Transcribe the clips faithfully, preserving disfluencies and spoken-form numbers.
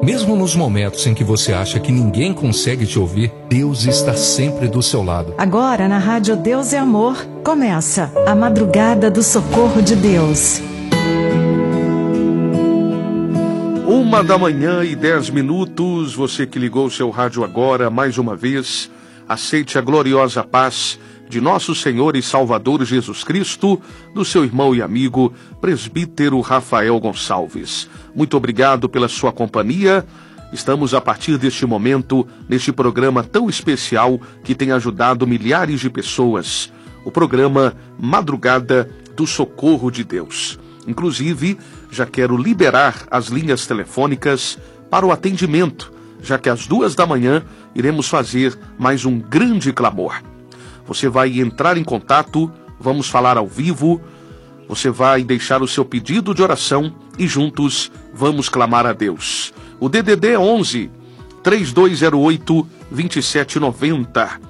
Mesmo nos momentos em que você acha que ninguém consegue te ouvir, Deus está sempre do seu lado. Agora, na Rádio Deus é Amor, começa a Madrugada do Socorro de Deus. Uma da manhã e dez minutos, você que ligou o seu rádio agora, mais uma vez, aceite a gloriosa paz de nosso Senhor e Salvador Jesus Cristo, do seu irmão e amigo, presbítero Rafael Gonçalves. Muito obrigado pela sua companhia. Estamos a partir deste momento, neste programa tão especial que tem ajudado milhares de pessoas, o programa Madrugada do Socorro de Deus. Inclusive, já quero liberar as linhas telefônicas para o atendimento, já que às duas da manhã iremos fazer mais um grande clamor. Você vai entrar em contato, vamos falar ao vivo, você vai deixar o seu pedido de oração e juntos vamos clamar a Deus. O D D D é onze, três dois zero oito, dois sete nove zero.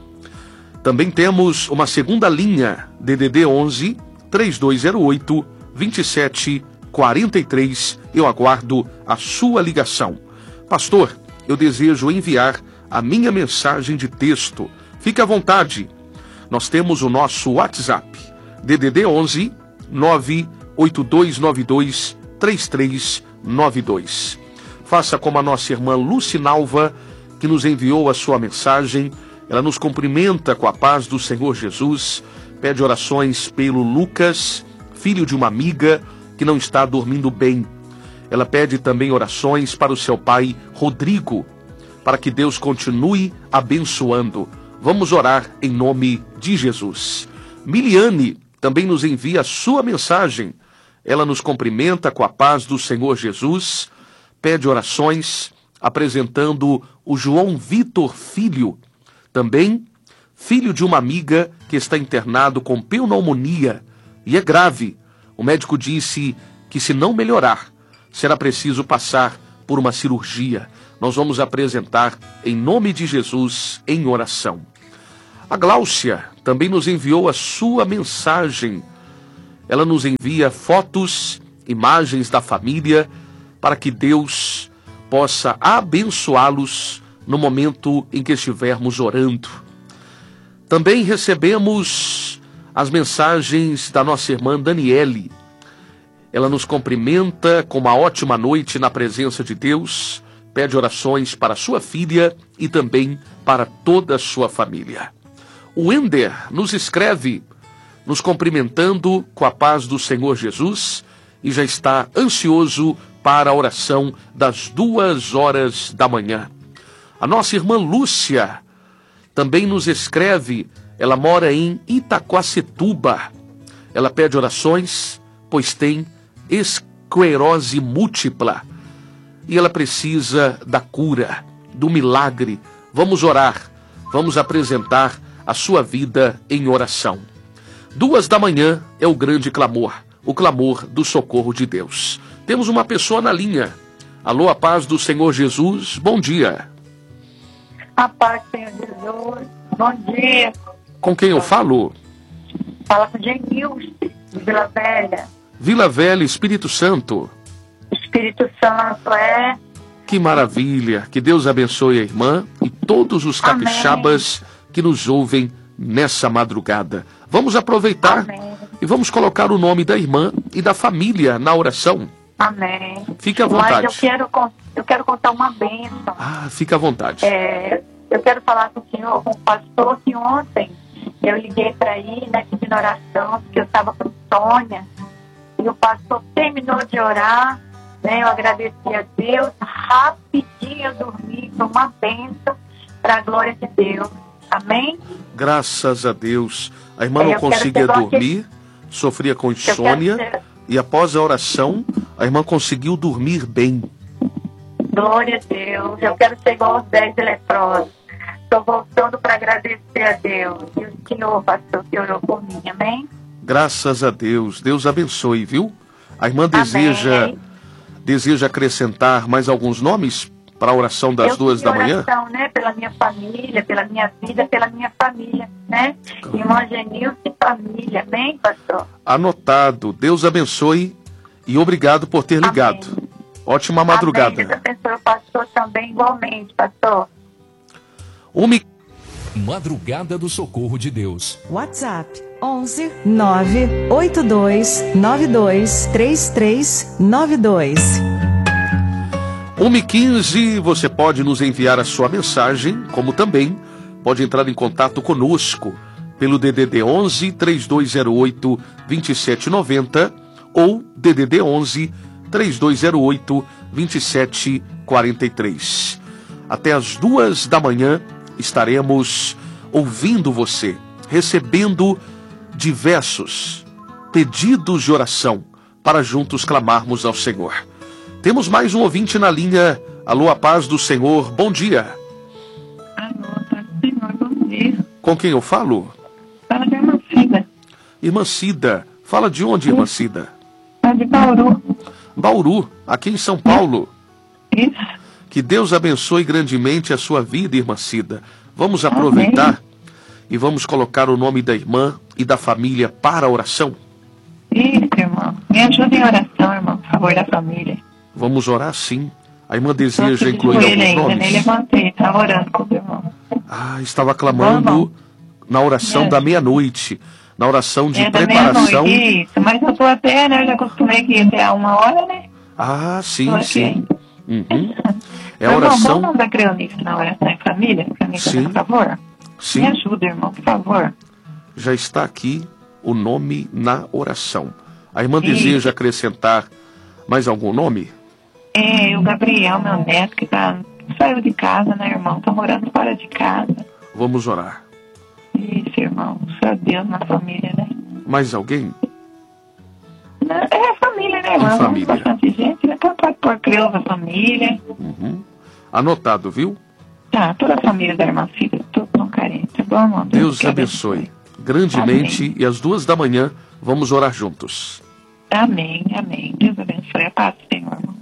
Também temos uma segunda linha, D D D onze, três dois zero oito, dois sete quatro três. Eu aguardo a sua ligação. Pastor, eu desejo enviar a minha mensagem de texto. Fique à vontade. Nós temos o nosso WhatsApp, D D D onze, nove oito dois nove dois, três três nove dois. Faça como a nossa irmã Lucinalva, que nos enviou a sua mensagem. Ela nos cumprimenta com a paz do Senhor Jesus, pede orações pelo Lucas, filho de uma amiga que não está dormindo bem. Ela pede também orações para o seu pai Rodrigo, para que Deus continue abençoando. Vamos orar em nome de Jesus. Miliane também nos envia a sua mensagem. Ela nos cumprimenta com a paz do Senhor Jesus, pede orações, apresentando o João Vitor Filho, também filho de uma amiga que está internado com pneumonia e é grave. O médico disse que se não melhorar, será preciso passar por uma cirurgia. Nós vamos apresentar em nome de Jesus em oração. A Gláucia também nos enviou a sua mensagem. Ela nos envia fotos, imagens da família, para que Deus possa abençoá-los no momento em que estivermos orando. Também recebemos as mensagens da nossa irmã Daniele. Ela nos cumprimenta com uma ótima noite na presença de Deus, pede orações para sua filha e também para toda a sua família. O Ender nos escreve, nos cumprimentando com a paz do Senhor Jesus e já está ansioso para a oração das duas horas da manhã. A nossa irmã Lúcia também nos escreve, ela mora em Itaquacetuba. Ela pede orações, pois tem esclerose múltipla e ela precisa da cura, do milagre. Vamos orar, vamos apresentar a sua vida em oração. Duas da manhã é o grande clamor, o clamor do socorro de Deus. Temos uma pessoa na linha. Alô, a paz do Senhor Jesus, bom dia. A paz do Senhor Jesus, bom dia. Com quem eu falo? Fala com Genilce, de Vila Velha. Vila Velha, Espírito Santo. Espírito Santo, é. Que maravilha, que Deus abençoe a irmã e todos os capixabas Amém. Que nos ouvem nessa madrugada. Vamos aproveitar Amém. E vamos colocar o nome da irmã e da família na oração. Amém. Fique à vontade. Mas eu quero, eu quero contar uma bênção. Ah, fique à vontade. É, eu quero falar com o senhor, com o pastor, que ontem eu liguei para ir, né, pedindo oração, porque eu estava com insônia. E o pastor terminou de orar, né, eu agradeci a Deus. Rapidinho eu dormi, foi uma bênção para a glória de Deus. Amém? Graças a Deus. A irmã não é, conseguia dormir, sofria com insônia, ser... e após a oração, a irmã conseguiu dormir bem. Glória a Deus. Eu quero ser igual aos dez leprosos. Estou voltando para agradecer a Deus. E o Senhor, pastor, que orou por mim. Amém? Graças a Deus. Deus abençoe, viu? A irmã deseja, Amém. deseja acrescentar mais alguns nomes para a oração das eu duas da manhã? Oração, né? Pela minha família, pela minha vida, pela minha família, né? Irmã Genilce e família. Amém, pastor? Anotado. Deus abençoe e obrigado por ter ligado. Amém. Ótima madrugada. Amém. Deus abençoe o pastor também igualmente, pastor. Uma e... Madrugada do Socorro de Deus. WhatsApp onze nove oito dois nove dois três três nove dois. uma e quinze, você pode nos enviar a sua mensagem, como também pode entrar em contato conosco pelo D D D onze, três dois zero oito, dois sete nove zero ou D D D onze, três dois zero oito, dois sete quatro três. Até as duas da manhã estaremos ouvindo você, recebendo diversos pedidos de oração para juntos clamarmos ao Senhor. Temos mais um ouvinte na linha. Alô, a paz do Senhor, bom dia. Alô, paz do Senhor, bom dia. Com quem eu falo? Fala de irmã Cida. Irmã Cida. Fala de onde, irmã Cida? Fala de Bauru. Bauru, aqui em São Paulo. Isso. Que Deus abençoe grandemente a sua vida, irmã Cida. Vamos aproveitar Amém. E vamos colocar o nome da irmã e da família para a oração. Isso, irmão. Me ajuda em oração, irmão, por favor, da família. Vamos orar sim. A irmã Tô deseja aqui de incluir joelho alguns ainda, nem nomes. levantei, tá orando com os irmãos. Ah, estava clamando Vamos. na oração É. da meia-noite. Na oração de É da preparação. meia-noite, isso. Mas eu tô até, né, eu já acostumei que ia até a uma hora, né? Ah, Tô sim, aqui sim. ainda. Uhum. É a Irmão, oração. vamos dar Cleonice na oração em família? Cleonice, Sim. por favor? Sim, Me ajuda, irmão, por favor. já está aqui o nome na oração. A irmã Isso. deseja acrescentar mais algum nome? É, o Gabriel, meu neto, que tá, saiu de casa, né, irmão? Tá morando fora de casa. Vamos orar. Isso, irmão. Só Deus na família, né? Mais alguém? É a família, né, irmão? família. Bastante gente, né? Então pode pôr Creuza, família. Uhum. Anotado, viu? Tá, toda a família da irmã Cida, todos são carentes. Tá bom, irmão? Deus que abençoe grandemente. Amém. E às duas da manhã vamos orar juntos. Amém, amém. Deus abençoe. A paz do Senhor, irmão.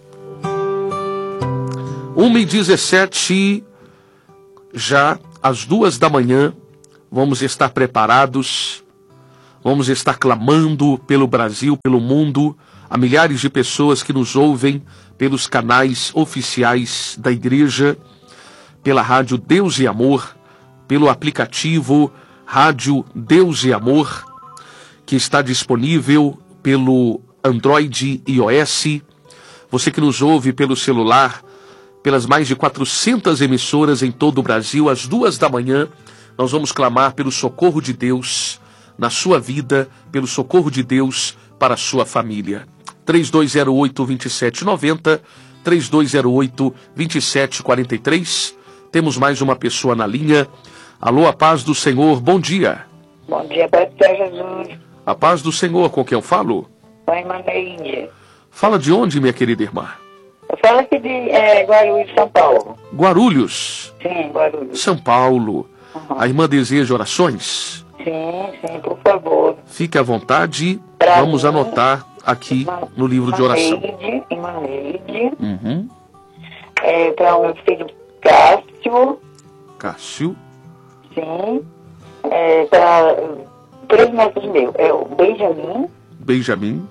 uma e dezessete, já às duas da manhã, vamos estar preparados, vamos estar clamando pelo Brasil, pelo mundo, a milhares de pessoas que nos ouvem pelos canais oficiais da igreja, pela rádio Deus e Amor, pelo aplicativo Rádio Deus e Amor, que está disponível pelo Android e iOS, você que nos ouve pelo celular, pelas mais de quatrocentas emissoras em todo o Brasil, às duas da manhã, nós vamos clamar pelo socorro de Deus na sua vida, pelo socorro de Deus para a sua família. três dois zero oito, dois sete nove zero, três dois zero oito, dois sete quatro três. Temos mais uma pessoa na linha. Alô, a paz do Senhor, bom dia. Bom dia, Pai do Senhor Jesus. A paz do Senhor, com quem eu falo? Pai Maneide. Fala de onde, minha querida irmã? Eu falo aqui de é, Guarulhos, São Paulo. Guarulhos, Sim, Guarulhos. São Paulo. Uhum. A irmã deseja orações? Sim, sim, por favor. Fique à vontade, Pra vamos mim, anotar aqui no livro de oração. Maneide, Maneide. Uhum. É, para o meu filho Cássio. Cássio, Sim. É, para três netos meus. É o Benjamin, Benjamin,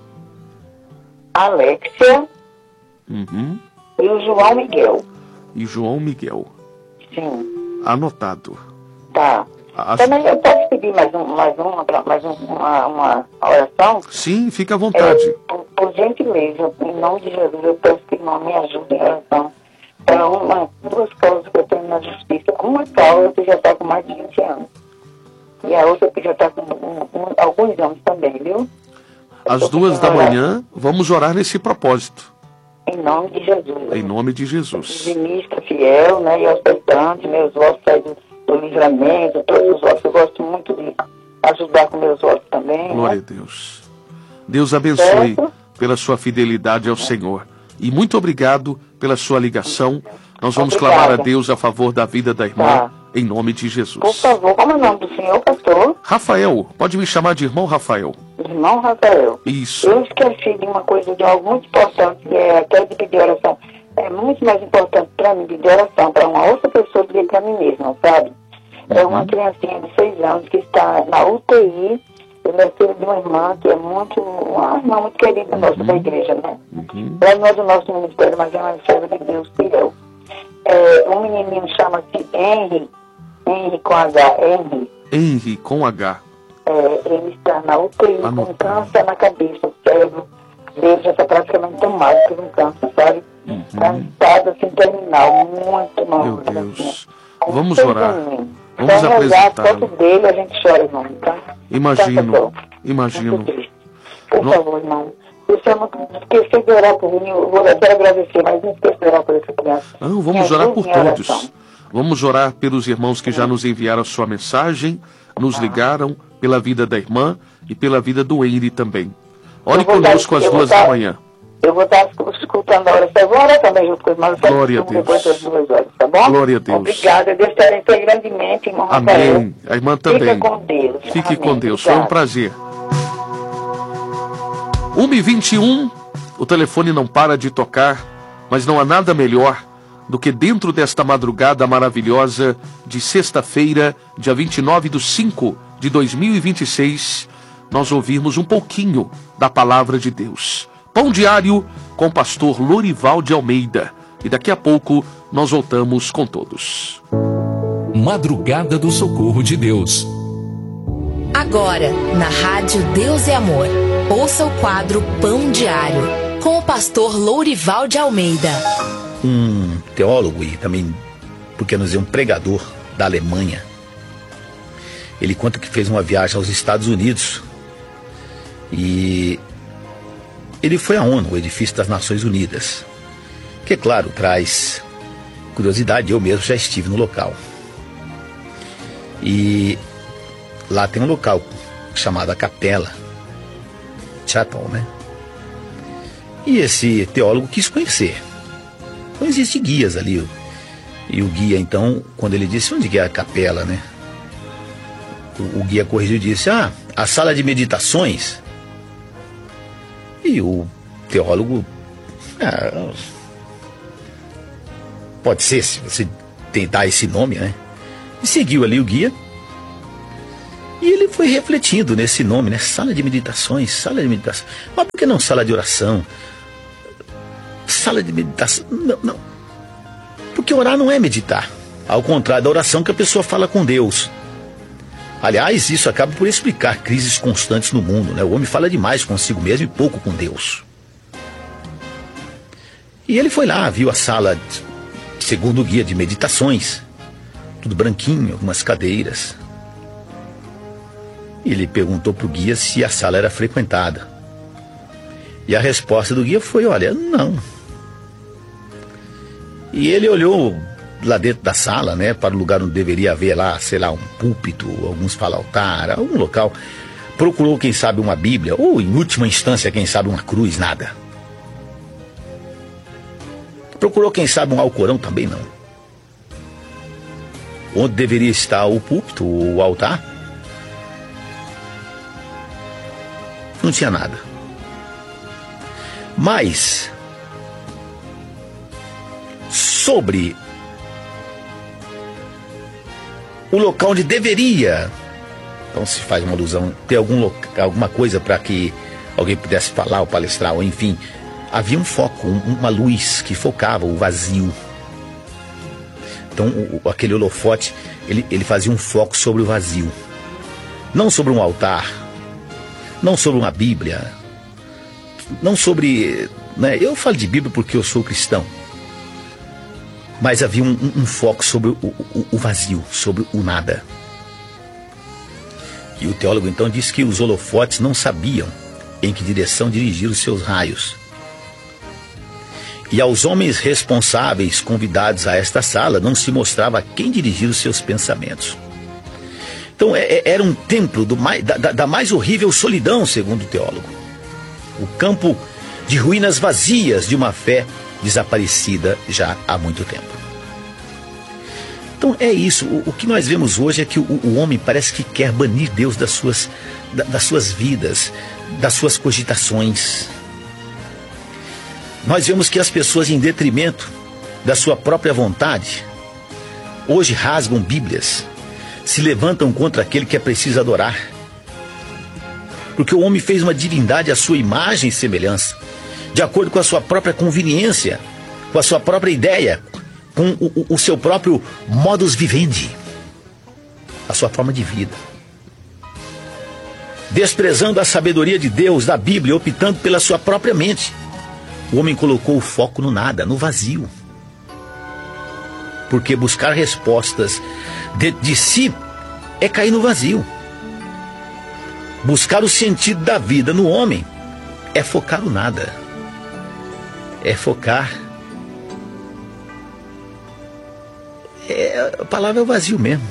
Alexia uhum, e o João Miguel. e João Miguel. Sim, Anotado. tá. As- Também eu posso pedir mais, um, mais, uma, pra- mais um, uma, uma oração? Sim, fique à vontade. É, por, por gentileza, em nome de Jesus, eu peço que não me ajude em oração para uma, duas causas que eu tenho na justiça. Uma causa que já está com mais de vinte anos. E a outra que já está com um, um, alguns anos também, viu? Às duas da manhã, vamos orar nesse propósito. Em nome de Jesus. Em nome de Jesus. Dizimista fiel, né? E aos pestantes, meus votos saem do, do livramento, todos os votos. Eu gosto muito de ajudar com meus votos também. Glória Né? a Deus. Deus abençoe Certo. pela sua fidelidade ao Senhor. E muito obrigado pela sua ligação. Nós vamos Obrigada. clamar a Deus a favor da vida da irmã, Tá. em nome de Por Jesus. favor, como é o nome do senhor, pastor? Rafael, pode me chamar de irmão Rafael. Irmão Rafael. Isso. Eu esqueci de uma coisa, de algo muito importante, que é até de pedir oração. É muito mais importante para mim pedir oração para uma outra pessoa do que para mim mesma, sabe? É uma criancinha de seis anos que está na U T I. Ele é filho de uma irmã que é muito, uma irmã muito querida nossa da igreja, né? Uhum. Ela não é do nosso ministério, mas é uma serva de Deus fiel. É, um menininho chama-se Henry, Henry com H, Henry. Henry com H. É, ele está na U T I Ah, com câncer na cabeça, o cérebro dele já está praticamente tomado por um câncer, sabe? Está Uhum. em estado assim terminal, muito mal. Meu Deus. Assim. Vamos Muito orar. ruim. Vamos Então, rezar a apresentá-lo. foto dele, a gente chora, irmão, tá? Imagino, Tanta dor. imagino. Muito triste. Por No- favor, irmão. Você é muito... esqueci de orar por mim, eu vou- eu quero agradecer, mas não esqueça de orar por essa criança. Não, Me vamos orar por ajude em oração. todos. Vamos orar pelos irmãos que já nos enviaram a sua mensagem, nos ligaram, pela vida da irmã e pela vida do Henry também. Ore Eu vou dar- conosco às eu vou duas dar- da manhã. Eu vou estar escutando a oração. Eu vou orar também junto com os irmãos. Glória a Deus. Depois das duas horas, tá bom? Glória a Deus. Obrigada. Deus te abençoe grandemente, irmão Rafael. Amém. A irmã também. Fica com Deus. Fique Amém. com Deus. Foi um Obrigada. prazer. uma e vinte e um, o telefone não para de tocar, mas não há nada melhor do que dentro desta madrugada maravilhosa de sexta-feira, dia vinte e nove de cinco de dois mil e vinte e seis, nós ouvirmos um pouquinho da palavra de Deus. Pão Diário com o pastor Lorival de Almeida. E daqui a pouco nós voltamos com todos. Madrugada do Socorro de Deus. Agora, na Rádio Deus é Amor, ouça o quadro Pão Diário, com o pastor Lourival de Almeida. Um teólogo e também, por que não dizer, um pregador da Alemanha. Ele conta que fez uma viagem aos Estados Unidos e ele foi à ONU, o Edifício das Nações Unidas, que, claro, traz curiosidade. Eu mesmo já estive no local. E lá tem um local chamado a Capela Chapel, né? E esse teólogo quis conhecer. Então existem guias ali. E o guia, então, quando ele disse onde que é a capela, né? O, o guia corrigiu e disse, ah, a sala de meditações. E o teólogo, ah, pode ser, se você tentar esse nome, né? E seguiu ali o guia. E ele foi refletindo nesse nome, né? Sala de meditações, sala de meditação. Mas por que não sala de oração? Sala de meditação? Não, não. Porque orar não é meditar. Ao contrário da oração que a pessoa fala com Deus. Aliás, isso acaba por explicar crises constantes no mundo, né? O homem fala demais consigo mesmo e pouco com Deus. E ele foi lá, viu a sala, segundo o guia, de meditações. Tudo branquinho, algumas cadeiras. E ele perguntou para o guia se a sala era frequentada. E a resposta do guia foi, olha, não. E ele olhou lá dentro da sala, né, para o lugar onde deveria haver lá, sei lá, um púlpito, alguns falam altar, algum local. Procurou, quem sabe, uma Bíblia, ou em última instância, quem sabe, uma cruz, nada. Procurou, quem sabe, um Alcorão, também não. Onde deveria estar o púlpito, o altar, não tinha nada. Mas sobre o local onde deveria, então se faz uma alusão, ter algum loca, alguma coisa para que alguém pudesse falar ou palestrar, ou enfim, havia um foco, um, uma luz que focava o vazio. Então o, aquele holofote, ele, ele fazia um foco sobre o vazio, não sobre um altar, não sobre uma Bíblia, não sobre, né, eu falo de Bíblia porque eu sou cristão, mas havia um, um, um foco sobre o, o, o vazio, sobre o nada. E o teólogo então disse que os holofotes não sabiam em que direção dirigir os seus raios. E aos homens responsáveis convidados a esta sala não se mostrava a quem dirigir os seus pensamentos. Então é, era um templo do mais, da, da mais horrível solidão, segundo o teólogo. O campo de ruínas vazias de uma fé desaparecida já há muito tempo. Então é isso, o, o que nós vemos hoje é que o, o homem parece que quer banir Deus das suas, da, das suas vidas, das suas cogitações. Nós vemos que as pessoas, em detrimento da sua própria vontade, hoje rasgam Bíblias, se levantam contra aquele que é preciso adorar. Porque o homem fez uma divindade à sua imagem e semelhança, de acordo com a sua própria conveniência, com a sua própria ideia, com o, o seu próprio modus vivendi, a sua forma de vida. Desprezando a sabedoria de Deus, da Bíblia, optando pela sua própria mente. O homem colocou o foco no nada, no vazio. Porque buscar respostas dentro de si é cair no vazio. Buscar o sentido da vida no homem é focar no nada. É focar. É, a palavra é o vazio mesmo.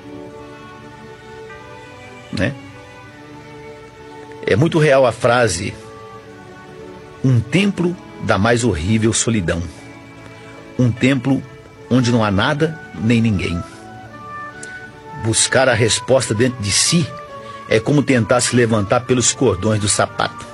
Né? É muito real a frase: um templo da mais horrível solidão. Um templo onde não há nada nem ninguém. Buscar a resposta dentro de si é como tentar se levantar pelos cordões do sapato.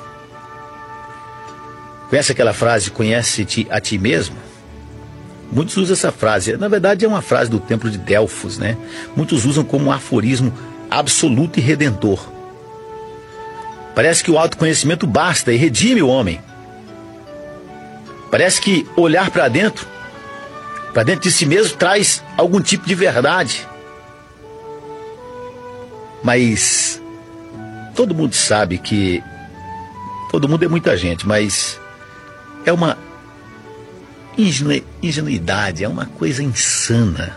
Conhece aquela frase, conhece-te a ti mesmo? Muitos usam essa frase. Na verdade é uma frase do templo de Delfos, né? Muitos usam como um aforismo absoluto e redentor. Parece que o autoconhecimento basta e redime o homem. Parece que olhar para dentro, para dentro de si mesmo, traz algum tipo de verdade. Mas todo mundo sabe que... Todo mundo é muita gente, mas é uma ingenu... ingenuidade, é uma coisa insana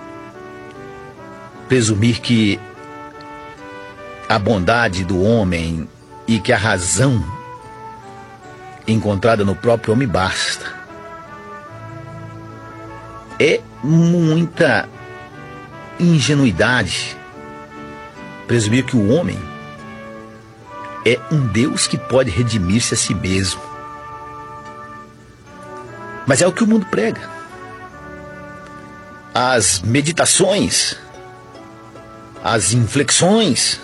presumir que a bondade do homem e que a razão encontrada no próprio homem basta. É muita ingenuidade presumir que o homem é um Deus que pode redimir-se a si mesmo. Mas é o que o mundo prega. As meditações, as inflexões.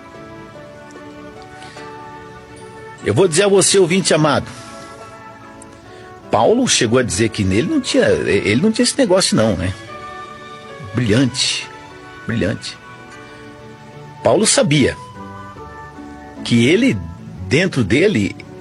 Eu vou dizer a você, ouvinte amado, Paulo chegou a dizer que nele não tinha, ele não tinha esse negócio não, né? Brilhante, brilhante. Paulo sabia que ele, dentro dele,